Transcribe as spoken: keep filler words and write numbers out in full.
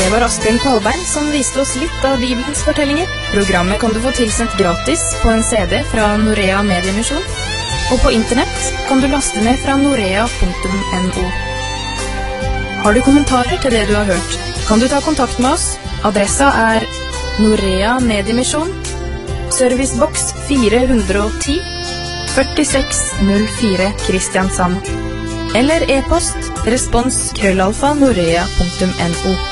Det var Asbjørn Kvalbein som viste oss litt av Bibelens fortellinger. Programmet kan du få tilsendt gratis på en C D fra Norea Mediemisjon, og på internett kan du laste ned fra norea punktum no. Har du kommentarer til det du har hørt, kan du ta kontakt med oss. Adressa er Norea Mediemisjon, servicebox fire hundre ti, førtiseks null fire Kristiansand. Eller e-post respons krøllalfa norea punktum no.